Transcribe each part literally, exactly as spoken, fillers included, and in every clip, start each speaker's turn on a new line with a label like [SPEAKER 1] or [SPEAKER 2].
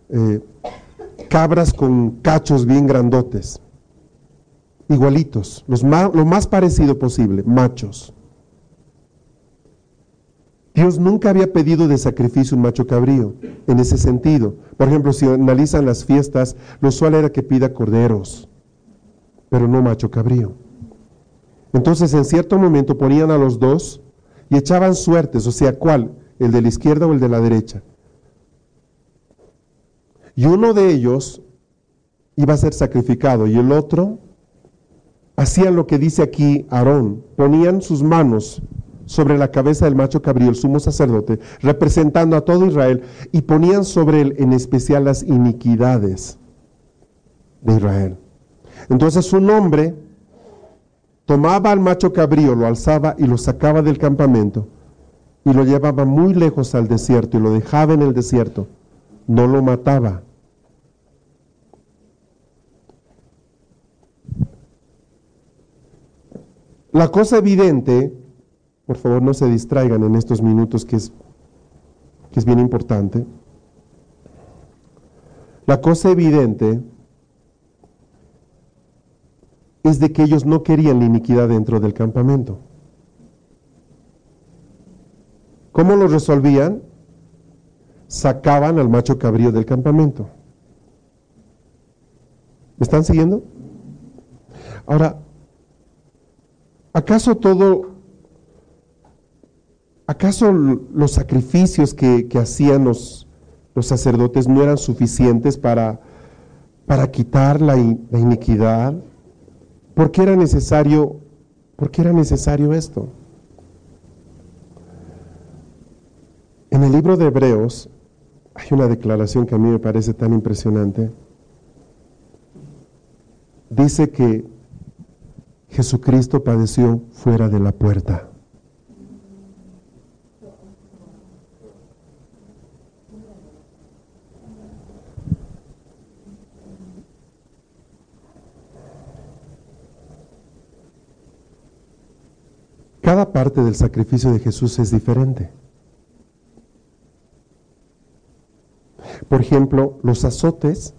[SPEAKER 1] eh, cabras con cachos bien grandotes, igualitos, los más, lo más parecido posible, machos. Dios nunca había pedido de sacrificio un macho cabrío, en ese sentido. Por ejemplo, si analizan las fiestas, lo usual era que pida corderos, pero no macho cabrío. Entonces, en cierto momento ponían a los dos y echaban suertes, o sea, ¿cuál? ¿El de la izquierda o el de la derecha? Y uno de ellos iba a ser sacrificado y el otro hacían lo que dice aquí Aarón, ponían sus manos sobre la cabeza del macho cabrío, el sumo sacerdote, representando a todo Israel, y ponían sobre él en especial las iniquidades de Israel. Entonces un hombre tomaba al macho cabrío, lo alzaba y lo sacaba del campamento y lo llevaba muy lejos al desierto y lo dejaba en el desierto, no lo mataba. La cosa evidente, por favor no se distraigan en estos minutos que es, que es bien importante. La cosa evidente es de que ellos no querían la iniquidad dentro del campamento. ¿Cómo lo resolvían? Sacaban al macho cabrío del campamento. ¿Me están siguiendo? Ahora, ¿acaso todo, acaso los sacrificios que, que hacían los, los sacerdotes no eran suficientes para, para quitar la, la iniquidad? ¿Por qué era necesario, por qué era necesario esto? En el libro de Hebreos hay una declaración que a mí me parece tan impresionante. Dice que Jesucristo padeció fuera de la puerta. Cada parte del sacrificio de Jesús es diferente. Por ejemplo, los azotes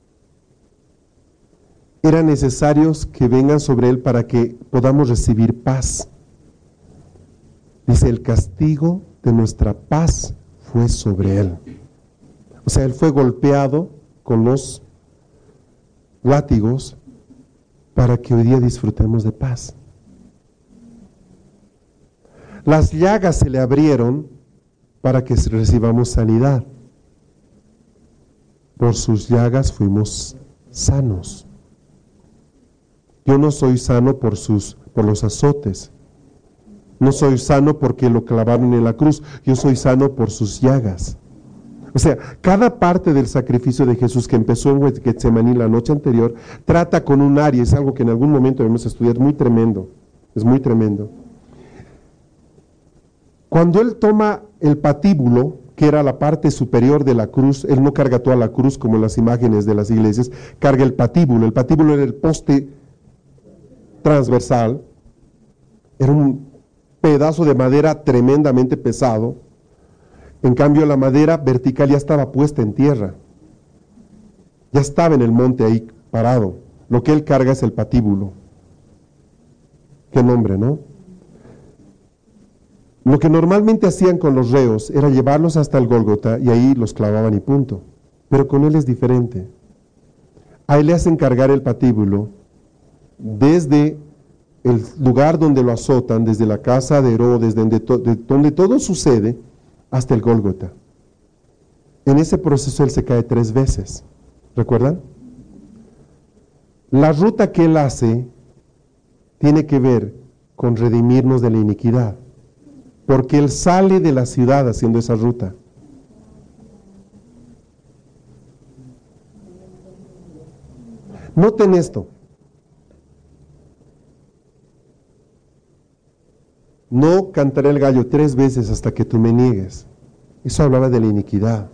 [SPEAKER 1] eran necesarios que vengan sobre él para que podamos recibir paz. Dice, el castigo de nuestra paz fue sobre él. O sea, él fue golpeado con los látigos para que hoy día disfrutemos de paz. Las llagas se le abrieron para que recibamos sanidad. Por sus llagas fuimos sanos. Yo no soy sano por sus, por los azotes. No soy sano porque lo clavaron en la cruz. Yo soy sano por sus llagas. O sea, cada parte del sacrificio de Jesús que empezó en Getsemaní la noche anterior, trata con un área, es algo que en algún momento debemos estudiar, muy tremendo. Es muy tremendo. Cuando él toma el patíbulo, que era la parte superior de la cruz, él no carga toda la cruz como en las imágenes de las iglesias, carga el patíbulo. El patíbulo era el poste transversal, era un pedazo de madera tremendamente pesado. En cambio, la madera vertical ya estaba puesta en tierra, ya estaba en el monte ahí parado. Lo que él carga es el patíbulo. Qué nombre, ¿no? Lo que normalmente hacían con los reos era llevarlos hasta el Gólgota y ahí los clavaban y punto. Pero con él es diferente. A él le hacen cargar el patíbulo desde el lugar donde lo azotan, desde la casa de Herodes, donde, to, de, donde todo sucede, hasta el Gólgota. En ese proceso él se cae tres veces. ¿Recuerdan? La ruta que él hace tiene que ver con redimirnos de la iniquidad. Porque él sale de la ciudad haciendo esa ruta. Noten esto. No cantaré el gallo tres veces hasta que tú me niegues. Eso hablaba de la iniquidad.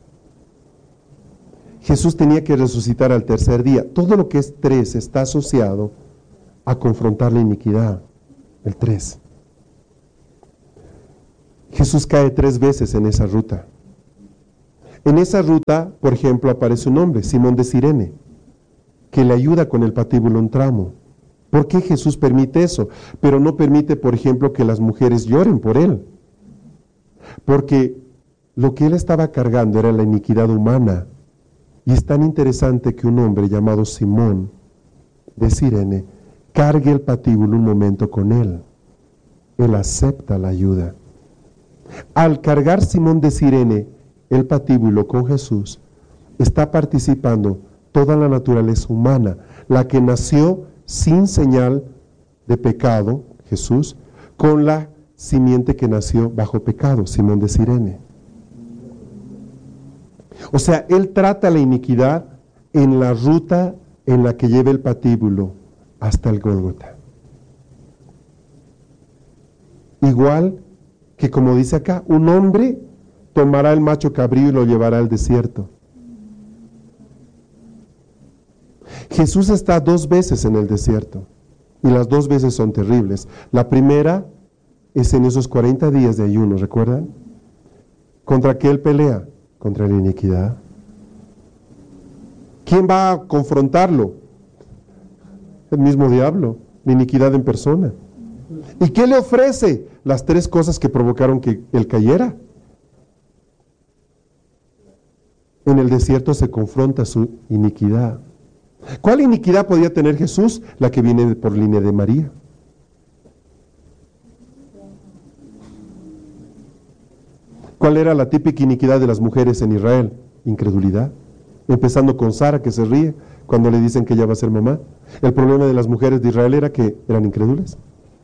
[SPEAKER 1] Jesús tenía que resucitar al tercer día. Todo lo que es tres está asociado a confrontar la iniquidad. El tres. Jesús cae tres veces en esa ruta. En esa ruta, por ejemplo, aparece un hombre, Simón de Cirene, que le ayuda con el patíbulo un tramo. ¿Por qué Jesús permite eso? Pero no permite, por ejemplo, que las mujeres lloren por él. Porque lo que él estaba cargando era la iniquidad humana. Y es tan interesante que un hombre llamado Simón de Cirene cargue el patíbulo un momento con él. Él acepta la ayuda. Al cargar Simón de Cirene el patíbulo con Jesús, está participando toda la naturaleza humana, la que nació sin señal de pecado, Jesús, con la simiente que nació bajo pecado, Simón de Cirene. O sea, él trata la iniquidad en la ruta en la que lleva el patíbulo hasta el Gólgota. Igual que, como dice acá, un hombre tomará el macho cabrío y lo llevará al desierto. Jesús está dos veces en el desierto y las dos veces son terribles. La primera es en esos cuarenta días de ayuno, ¿recuerdan? ¿Contra qué él pelea? Contra la iniquidad. ¿Quién va a confrontarlo? El mismo diablo, la iniquidad en persona. ¿Y qué le ofrece? Las tres cosas que provocaron que él cayera. En el desierto se confronta su iniquidad. ¿Cuál iniquidad podía tener Jesús? La que viene por línea de María. ¿Cuál era la típica iniquidad de las mujeres en Israel? Incredulidad. Empezando con Sara, que se ríe cuando le dicen que ella va a ser mamá. El problema de las mujeres de Israel era que eran incrédulas.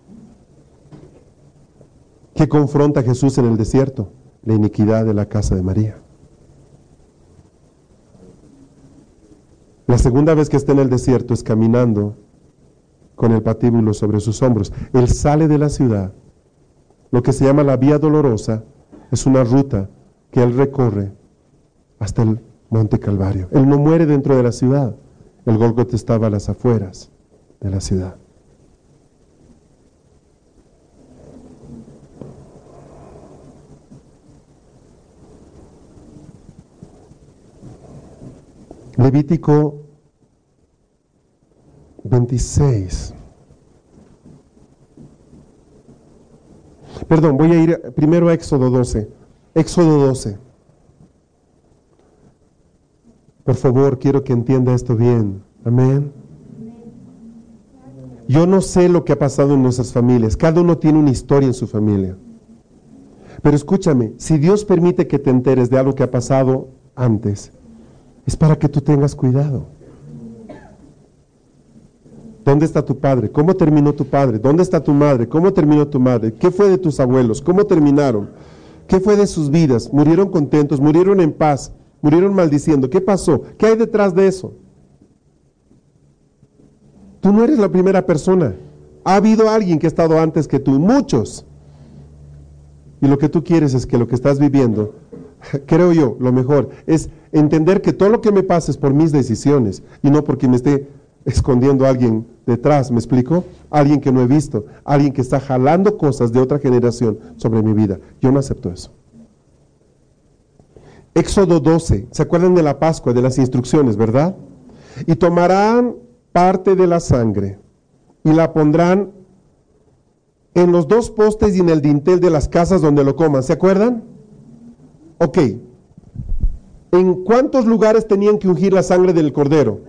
[SPEAKER 1] ¿Qué confronta Jesús en el desierto? La iniquidad de la casa de María. La segunda vez que está en el desierto es caminando con el patíbulo sobre sus hombros. Él sale de la ciudad. Lo que se llama la Vía Dolorosa es una ruta que él recorre hasta el Monte Calvario. Él no muere dentro de la ciudad. El Gólgota estaba a las afueras de la ciudad. Levítico veintiséis. Perdón, voy a ir primero a Éxodo doce. Éxodo doce. Por favor, quiero que entienda esto bien. Amén. Yo no sé lo que ha pasado en nuestras familias. Cada uno tiene una historia en su familia. Pero escúchame, si Dios permite que te enteres de algo que ha pasado antes, es para que tú tengas cuidado. ¿Dónde está tu padre? ¿Cómo terminó tu padre? ¿Dónde está tu madre? ¿Cómo terminó tu madre? ¿Qué fue de tus abuelos? ¿Cómo terminaron? ¿Qué fue de sus vidas? ¿Murieron contentos? ¿Murieron en paz? ¿Murieron maldiciendo? ¿Qué pasó? ¿Qué hay detrás de eso? Tú no eres la primera persona. Ha habido alguien que ha estado antes que tú, muchos. Y lo que tú quieres es que lo que estás viviendo, creo yo, lo mejor es entender que todo lo que me pasa es por mis decisiones y no porque me esté escondiendo a alguien detrás, ¿me explico? Alguien que no he visto, alguien que está jalando cosas de otra generación sobre mi vida. Yo no acepto eso. Éxodo doce, ¿se acuerdan de la Pascua, de las instrucciones, verdad? Y tomarán parte de la sangre y la pondrán en los dos postes y en el dintel de las casas donde lo coman, ¿se acuerdan? Ok. ¿En cuántos lugares tenían que ungir la sangre del cordero?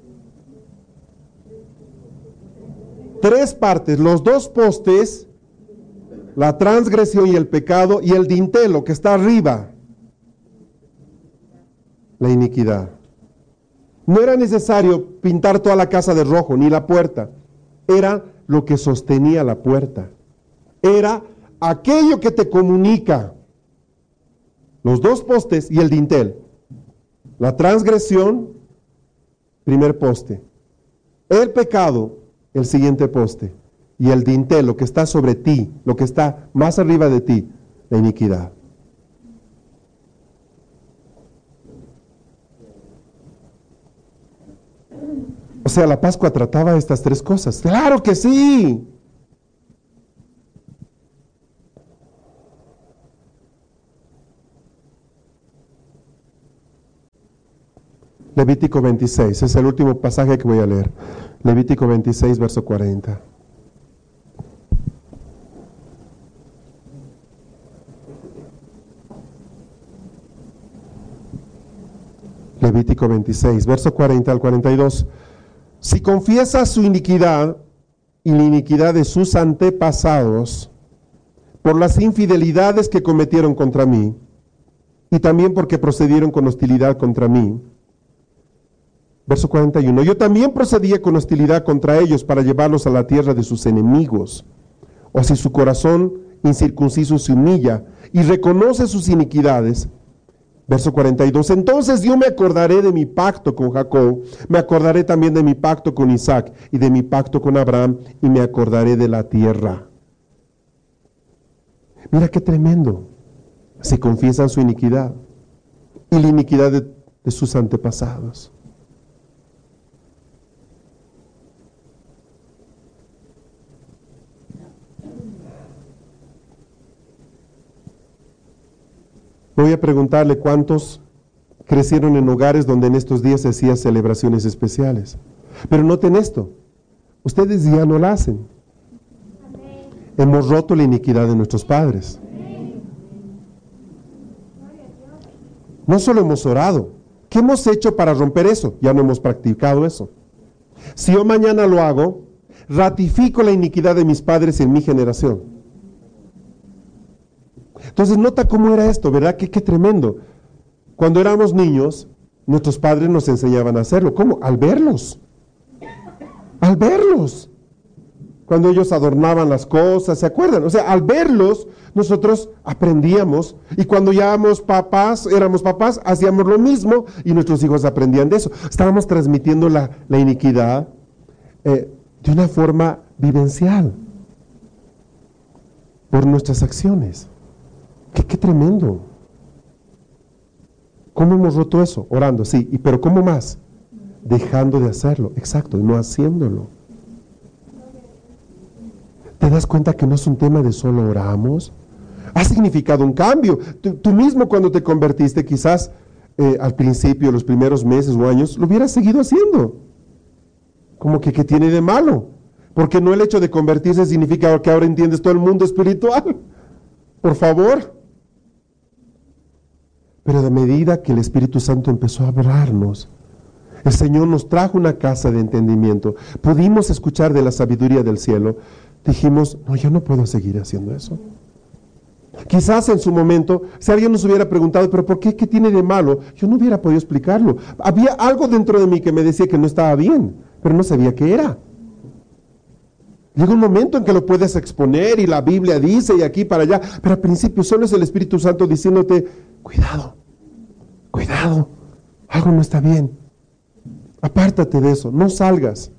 [SPEAKER 1] Tres partes, los dos postes, la transgresión y el pecado, y el dintel, lo que está arriba, la iniquidad. No era necesario pintar toda la casa de rojo, ni la puerta. Era lo que sostenía la puerta. Era aquello que te comunica. Los dos postes y el dintel. La transgresión, primer poste. El pecado, el siguiente poste. Y el dintel, lo que está sobre ti, lo que está más arriba de ti, la iniquidad. O sea, la Pascua trataba estas tres cosas. ¡Claro que sí! Levítico veintiséis, es el último pasaje que voy a leer. Levítico veintiséis, verso cuarenta. Levítico veintiséis, verso cuarenta al cuarenta y dos. Si confiesa su iniquidad y la iniquidad de sus antepasados por las infidelidades que cometieron contra mí, y también porque procedieron con hostilidad contra mí. Verso cuarenta y uno. Yo también procedía con hostilidad contra ellos para llevarlos a la tierra de sus enemigos. O si su corazón incircunciso se humilla y reconoce sus iniquidades. Verso cuarenta y dos. Entonces yo me acordaré de mi pacto con Jacob, me acordaré también de mi pacto con Isaac y de mi pacto con Abraham, y me acordaré de la tierra. Mira qué tremendo. Se confiesan su iniquidad y la iniquidad de, de sus antepasados. Voy a preguntarle cuántos crecieron en hogares donde en estos días se hacían celebraciones especiales. Pero noten esto, ustedes ya no la hacen. Hemos roto la iniquidad de nuestros padres. No solo hemos orado, ¿qué hemos hecho para romper eso? Ya no hemos practicado eso. Si yo mañana lo hago, ratifico la iniquidad de mis padres en mi generación. Entonces nota cómo era esto, ¿verdad? Qué, qué tremendo. Cuando éramos niños, nuestros padres nos enseñaban a hacerlo. ¿Cómo? Al verlos. Al verlos. Cuando ellos adornaban las cosas, ¿se acuerdan? O sea, al verlos, nosotros aprendíamos. Y cuando ya éramos papás, éramos papás, hacíamos lo mismo y nuestros hijos aprendían de eso. Estábamos transmitiendo la, la iniquidad eh, de una forma vivencial por nuestras acciones. Qué, qué tremendo. ¿Cómo hemos roto eso? Orando, sí. ¿Y pero cómo más? Dejando de hacerlo. Exacto, no haciéndolo. ¿Te das cuenta que no es un tema de solo oramos? Ha significado un cambio. Tú, tú mismo cuando te convertiste, quizás eh, al principio, los primeros meses o años, lo hubieras seguido haciendo. Como que, ¿qué tiene de malo? Porque no el hecho de convertirse significa que ahora entiendes todo el mundo espiritual. Por favor. Pero a medida que el Espíritu Santo empezó a hablarnos, el Señor nos trajo una casa de entendimiento, pudimos escuchar de la sabiduría del cielo, dijimos, no, yo no puedo seguir haciendo eso. Quizás en su momento, si alguien nos hubiera preguntado, pero ¿por qué? ¿Qué tiene de malo? Yo no hubiera podido explicarlo. Había algo dentro de mí que me decía que no estaba bien, pero no sabía qué era. Llega un momento en que lo puedes exponer y la Biblia dice y aquí para allá, pero al principio solo es el Espíritu Santo diciéndote, cuidado, cuidado, algo no está bien. Apártate de eso, no salgas.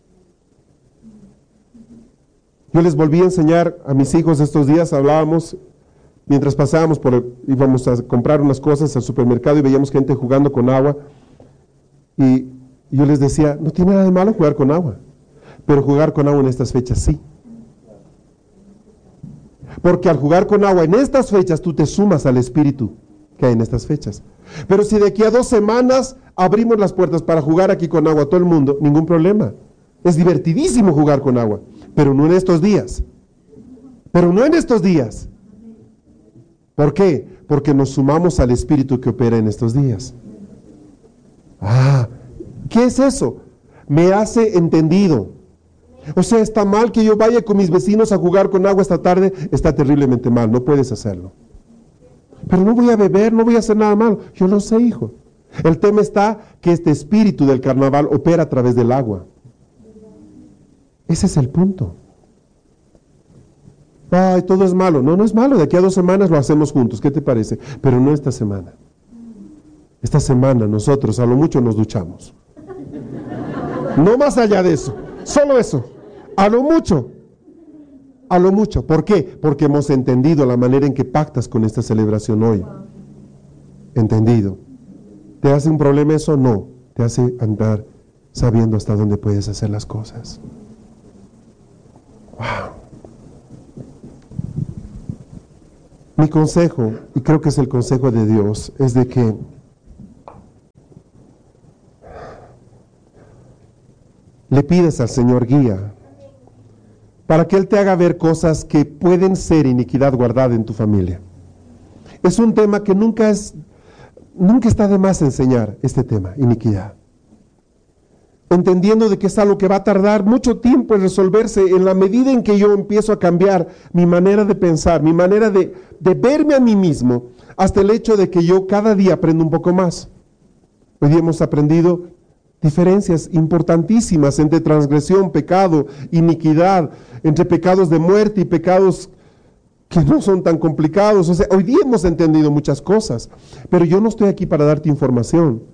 [SPEAKER 1] Yo les volví a enseñar a mis hijos estos días, hablábamos, mientras pasábamos por, el, íbamos a comprar unas cosas al supermercado y veíamos gente jugando con agua. Y yo les decía, no tiene nada de malo jugar con agua, pero jugar con agua en estas fechas sí. Porque al jugar con agua en estas fechas tú te sumas al espíritu que hay en estas fechas. Pero si de aquí a dos semanas abrimos las puertas para jugar aquí con agua a todo el mundo, ningún problema. Es divertidísimo jugar con agua, pero no en estos días. Pero no en estos días. ¿Por qué? Porque nos sumamos al espíritu que opera en estos días. Ah, ¿qué es eso? Me hace entendido. O sea, está mal que yo vaya con mis vecinos a jugar con agua esta tarde, está terriblemente mal, no puedes hacerlo. Pero no voy a beber, no voy a hacer nada malo. Yo lo sé, hijo. El tema está que este espíritu del carnaval opera a través del agua. Ese es el punto. Ay, todo es malo. No, no es malo. De aquí a dos semanas lo hacemos juntos. ¿Qué te parece? Pero no esta semana. Esta semana nosotros a lo mucho nos duchamos. No más allá de eso. Solo eso. A lo mucho. A lo mucho. ¿Por qué? Porque hemos entendido la manera en que pactas con esta celebración hoy. Entendido. ¿Te hace un problema eso? No. Te hace andar sabiendo hasta dónde puedes hacer las cosas. Wow. Mi consejo, y creo que es el consejo de Dios, es de que le pides al Señor guía, para que Él te haga ver cosas que pueden ser iniquidad guardada en tu familia. Es un tema que nunca es, nunca está de más enseñar este tema, iniquidad. Entendiendo de que es algo que va a tardar mucho tiempo en resolverse en la medida en que yo empiezo a cambiar mi manera de pensar, mi manera de, de verme a mí mismo, hasta el hecho de que yo cada día aprendo un poco más. Hoy día hemos aprendido diferencias importantísimas entre transgresión, pecado, iniquidad, entre pecados de muerte y pecados que no son tan complicados. O sea, hoy día hemos entendido muchas cosas, pero yo no estoy aquí para darte información.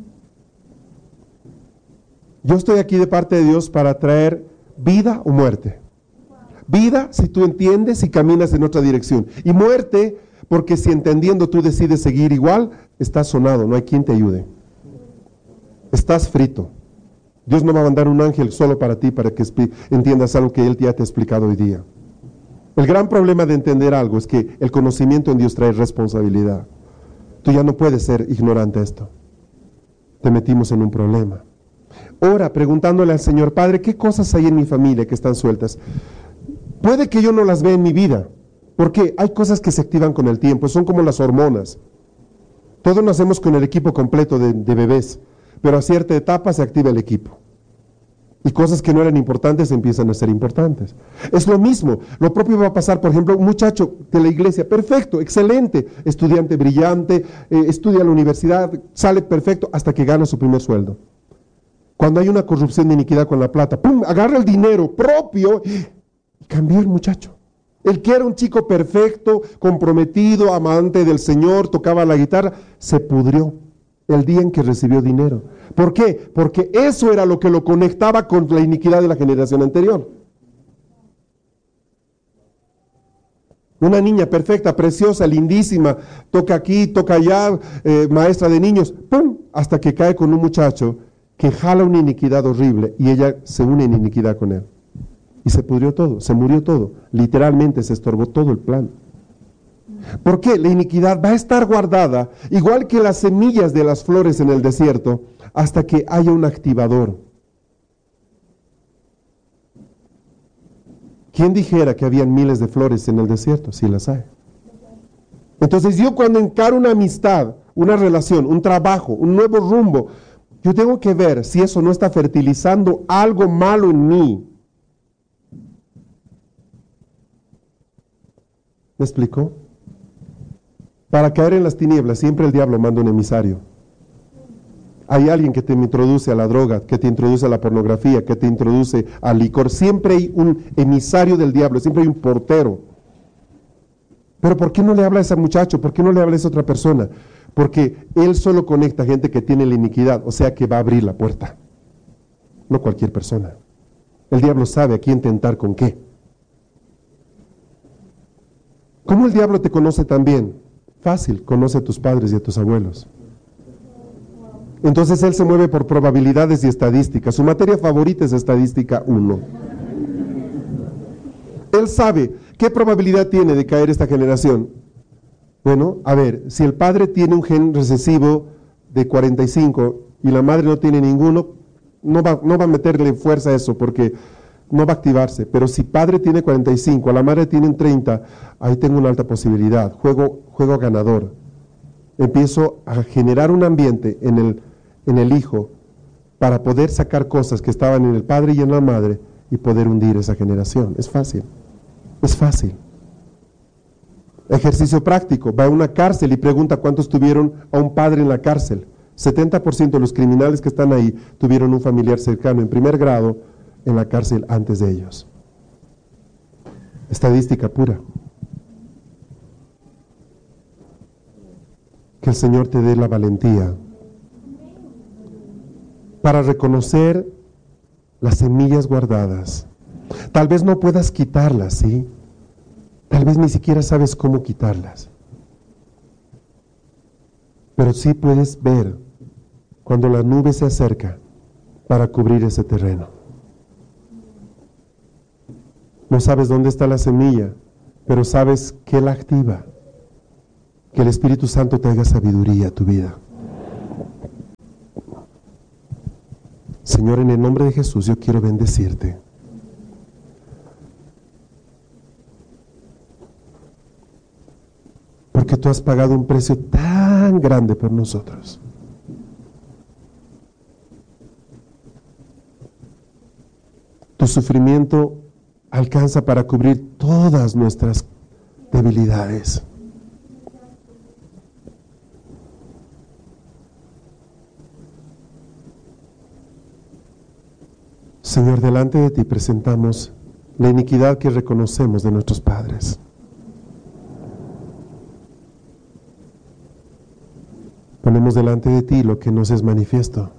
[SPEAKER 1] Yo estoy aquí de parte de Dios para traer vida o muerte. Vida si tú entiendes y caminas en otra dirección. Y muerte porque si entendiendo tú decides seguir igual, estás sonado, no hay quien te ayude. Estás frito. Dios no va a mandar un ángel solo para ti, para que entiendas algo que Él ya te ha explicado hoy día. El gran problema de entender algo es que el conocimiento en Dios trae responsabilidad. Tú ya no puedes ser ignorante a esto. Te metimos en un problema. Ora preguntándole al Señor, Padre, ¿qué cosas hay en mi familia que están sueltas? Puede que yo no las vea en mi vida, porque hay cosas que se activan con el tiempo, son como las hormonas. Todos nacemos con el equipo completo de, de bebés, pero a cierta etapa se activa el equipo. Y cosas que no eran importantes empiezan a ser importantes. Es lo mismo, lo propio va a pasar, por ejemplo, un muchacho de la iglesia, perfecto, excelente, estudiante brillante, eh, estudia en la universidad, sale perfecto hasta que gana su primer sueldo. Cuando hay una corrupción de iniquidad con la plata, ¡pum!, agarra el dinero propio y cambió el muchacho. El que era un chico perfecto, comprometido, amante del Señor, tocaba la guitarra, se pudrió el día en que recibió dinero. ¿Por qué? Porque eso era lo que lo conectaba con la iniquidad de la generación anterior. Una niña perfecta, preciosa, lindísima, toca aquí, toca allá, eh, maestra de niños, ¡pum!, hasta que cae con un muchacho que jala una iniquidad horrible y ella se une en iniquidad con él. Y se pudrió todo, se murió todo, literalmente se estorbó todo el plan. ¿Por qué? La iniquidad va a estar guardada, igual que las semillas de las flores en el desierto, hasta que haya un activador. ¿Quién dijera que habían miles de flores en el desierto? Sí las hay. Entonces yo cuando encaro una amistad, una relación, un trabajo, un nuevo rumbo, yo tengo que ver si eso no está fertilizando algo malo en mí. ¿Me explicó? Para caer en las tinieblas, siempre el diablo manda un emisario. Hay alguien que te introduce a la droga, que te introduce a la pornografía, que te introduce al licor. Siempre hay un emisario del diablo, siempre hay un portero. Pero ¿por qué no le habla a ese muchacho? ¿Por qué no le habla a esa otra persona? Porque él solo conecta a gente que tiene la iniquidad, o sea que va a abrir la puerta. No cualquier persona. El diablo sabe a quién tentar con qué. ¿Cómo el diablo te conoce tan bien? Fácil, conoce a tus padres y a tus abuelos. Entonces él se mueve por probabilidades y estadísticas. Su materia favorita es estadística uno. Él sabe qué probabilidad tiene de caer esta generación. Bueno, a ver, si el padre tiene un gen recesivo de cuarenta y cinco y la madre no tiene ninguno, no va, no va a meterle fuerza a eso porque no va a activarse. Pero si padre tiene cuarenta y cinco, la madre tiene treinta, ahí tengo una alta posibilidad. Juego, juego ganador. Empiezo a generar un ambiente en el, en el hijo para poder sacar cosas que estaban en el padre y en la madre y poder hundir esa generación. Es fácil, es fácil. Ejercicio práctico, va a una cárcel y pregunta cuántos tuvieron a un padre en la cárcel. setenta por ciento de los criminales que están ahí tuvieron un familiar cercano en primer grado en la cárcel antes de ellos. Estadística pura. Que el Señor te dé la valentía para reconocer las semillas guardadas. Tal vez no puedas quitarlas, ¿sí? Tal vez ni siquiera sabes cómo quitarlas. Pero sí puedes ver cuando la nube se acerca para cubrir ese terreno. No sabes dónde está la semilla, pero sabes que la activa. Que el Espíritu Santo traiga sabiduría a tu vida. Señor, en el nombre de Jesús, yo quiero bendecirte. Porque tú has pagado un precio tan grande por nosotros. Tu sufrimiento alcanza para cubrir todas nuestras debilidades. Señor, delante de ti presentamos la iniquidad que reconocemos de nuestros padres. Ponemos delante de ti lo que nos es manifiesto.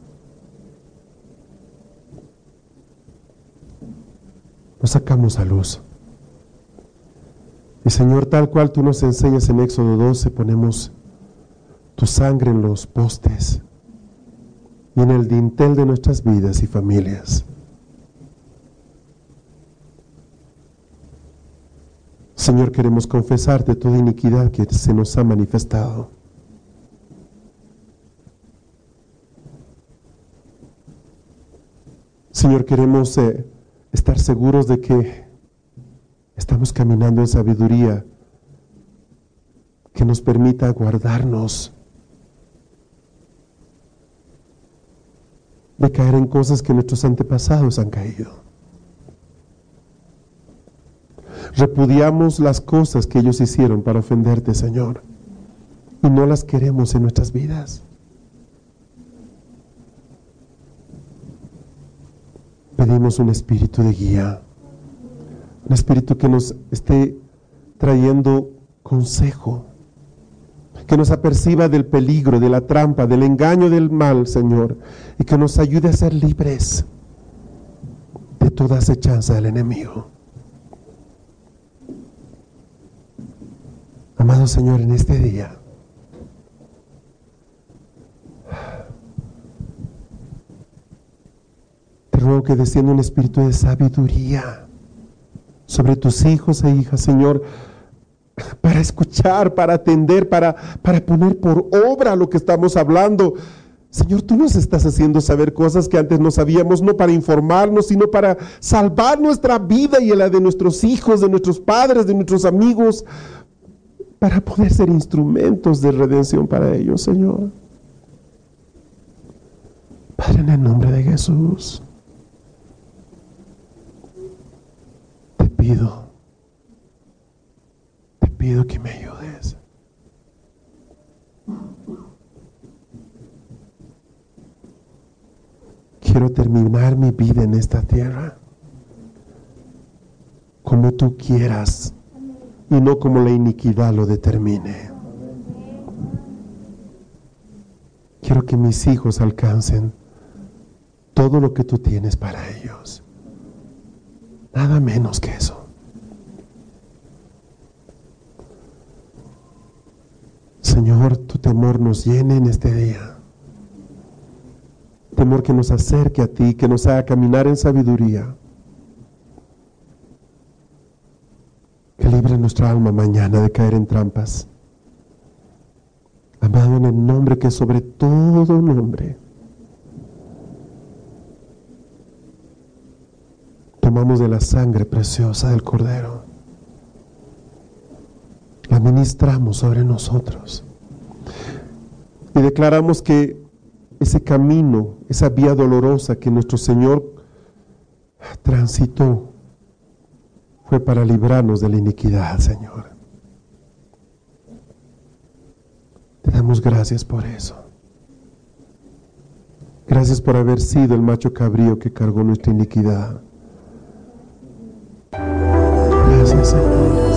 [SPEAKER 1] Lo sacamos a luz. Y Señor, tal cual tú nos enseñas en Éxodo doce, ponemos tu sangre en los postes y en el dintel de nuestras vidas y familias. Señor, queremos confesarte toda iniquidad que se nos ha manifestado. Señor, queremos eh, estar seguros de que estamos caminando en sabiduría que nos permita guardarnos de caer en cosas que nuestros antepasados han caído. Repudiamos las cosas que ellos hicieron para ofenderte, Señor, y no las queremos en nuestras vidas. Pedimos un espíritu de guía, un espíritu que nos esté trayendo consejo, que nos aperciba del peligro, de la trampa, del engaño del mal, Señor, y que nos ayude a ser libres de toda acechanza del enemigo. Amado Señor, en este día, te ruego que descienda un espíritu de sabiduría sobre tus hijos e hijas, Señor, para escuchar, para atender, para, para poner por obra lo que estamos hablando. Señor, tú nos estás haciendo saber cosas que antes no sabíamos, no para informarnos, sino para salvar nuestra vida y la de nuestros hijos, de nuestros padres, de nuestros amigos, para poder ser instrumentos de redención para ellos, Señor. Padre, en el nombre de Jesús, te pido, te pido que me ayudes. Quiero terminar mi vida en esta tierra como tú quieras y no como la iniquidad lo determine. Quiero que mis hijos alcancen todo lo que tú tienes para ellos. Nada menos que eso. Señor, tu temor nos llene en este día. Temor que nos acerque a ti, que nos haga caminar en sabiduría. Que libre nuestra alma mañana de caer en trampas. Amado, en el nombre que es sobre todo nombre, tomamos de la sangre preciosa del Cordero, la ministramos sobre nosotros y declaramos que ese camino, esa vía dolorosa que nuestro Señor transitó, fue para librarnos de la iniquidad, Señor. Te damos gracias por eso. Gracias por haber sido el macho cabrío que cargó nuestra iniquidad. Gracias, Señor.